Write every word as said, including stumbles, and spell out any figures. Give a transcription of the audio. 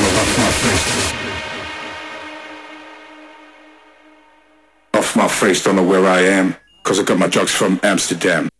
off my face. Off my face, don't know where I am, cause I got my drugs from Amsterdam.